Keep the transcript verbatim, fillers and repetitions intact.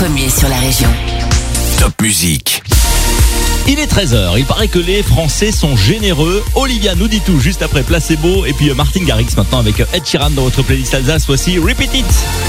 Premier sur la région. Top Musique. Il est treize heures, il paraît que les Français sont généreux. Olivia nous dit tout juste après Placebo. Et puis Martin Garrix maintenant avec Ed Sheeran dans votre playlist Alsace. Voici Repeat It.